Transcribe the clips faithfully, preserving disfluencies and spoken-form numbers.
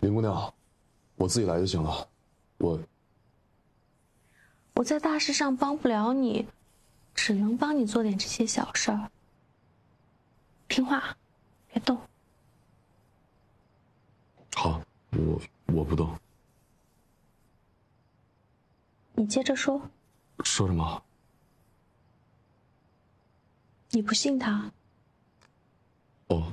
林姑娘，我自己来就行了。我我在大事上帮不了你，只能帮你做点这些小事儿。听话，别动。 好，我我不动。 你接着说。 说什么？ 你不信他？ 哦。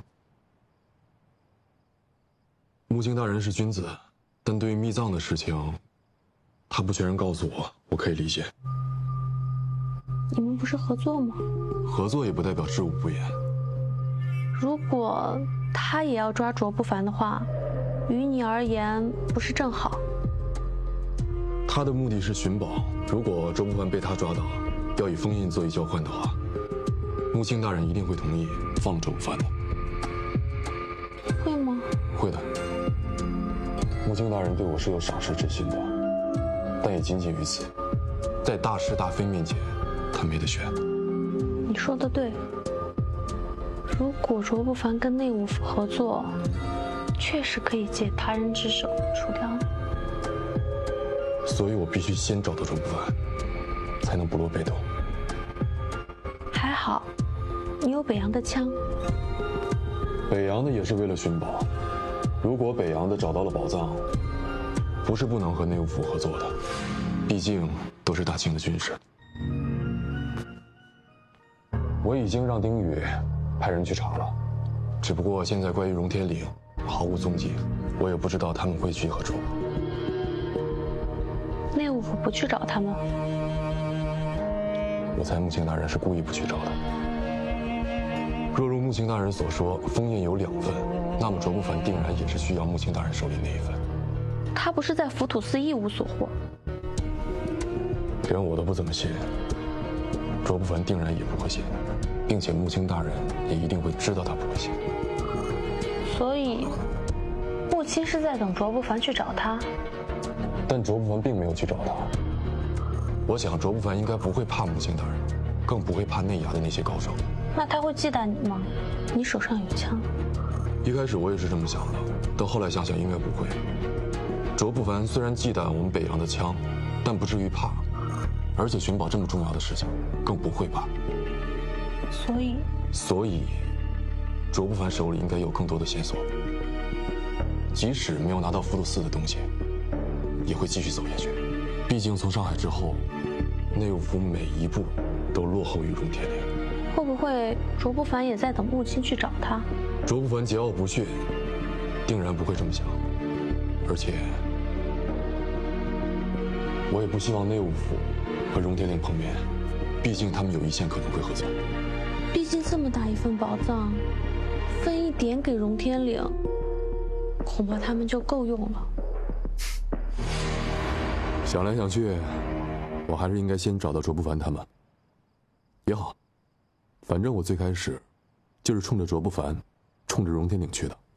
木星大人是君子，但对于秘藏的事情，他不全然告诉我，我可以理解。 你们不是合作吗？ 合作也不代表知无不言。 如果他也要抓卓不凡的话，于你而言不是正好？ 他的目的是寻宝，如果卓不凡被他抓到，要以封印作为交换的话，木星大人一定会同意放卓不凡的。 会吗？ 会的。木星大人对我是有赏识之心的，但也仅仅于此。在大是大非面前，他没得选。 你说的对。如果卓不凡跟内务府合作，确实可以借他人之手除掉你。 所以我必须先找到卓不凡，才能不落被动。 还好，你有北洋的枪。 北洋的也是为了寻宝。如果北洋的找到了宝藏，不是不能和内务府合作的，毕竟都是大清的军事。我已经让丁宇派人去查了，只不过现在关于荣天岭毫无踪迹，我也不知道他们会去何处。 内务府不去找他们？ 我猜木星大人是故意不去找的。若如木星大人所说，封印有两份，那么卓不凡定然也是需要木星大人手里那一份。 他不是在浮土寺一无所获？ 连我都不怎么信，卓不凡定然也不会信，并且木星大人也一定会知道他不会信。 所以，木青是在等卓不凡去找他。 但卓不凡并没有去找他。我想卓不凡应该不会怕木星大人，更不会怕内衙的那些高手。 那他会忌惮你吗？你手上有枪。 一开始我也是这么想的，但后来想想应该不会。卓不凡虽然忌惮我们北洋的枪，但不至于怕，而且寻宝这么重要的事情，更不会怕。 所以， 所以，卓不凡手里应该有更多的线索。即使没有拿到浮屠寺的东西，也会继续走下去。毕竟从上海之后，内务府每一步都落后于荣天岭。 会不会卓不凡也在等木青去找他？ 卓不凡桀骜不驯，定然不会这么想。而且，我也不希望内务府和荣天岭碰面，毕竟他们有一线可能会合作。 毕竟这么大一份宝藏，分一点给荣天岭，恐怕他们就够用了。 想来想去，我还是应该先找到卓不凡他们。也好，反正我最开始就是冲着卓不凡，冲着荣天岭去的。